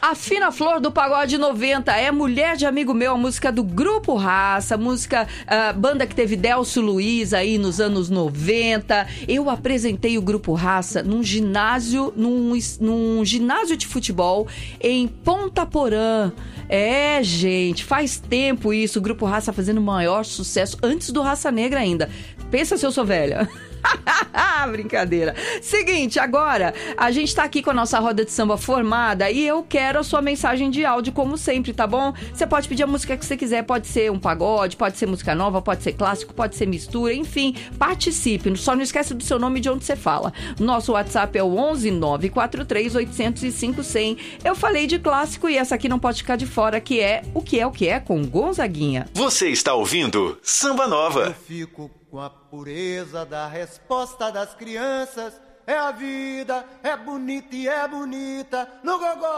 A Fina Flor do Pagode 90 é Mulher de Amigo Meu, a música do Grupo Raça, música, banda que teve Delcio Luiz aí nos anos 90. Eu apresentei o Grupo Raça num ginásio de futebol em Ponta Porã. É, gente, faz tempo isso, o Grupo Raça fazendo o maior sucesso, antes do Raça Negra ainda. Pensa se eu sou velha. Brincadeira. Seguinte, agora a gente tá aqui com a nossa roda de samba formada e eu quero a sua mensagem de áudio, como sempre, tá bom? Você pode pedir a música que você quiser, pode ser um pagode, pode ser música nova, pode ser clássico, pode ser mistura, enfim, participe. Só não esquece do seu nome e de onde você fala. Nosso WhatsApp é o 11 943 805 100. Eu falei de clássico e essa aqui não pode ficar de fora, que é O Que É com Gonzaguinha. Você está ouvindo Samba Nova. Eu fico com a pureza da resposta das crianças. É a vida, é bonita e é bonita. No gogó.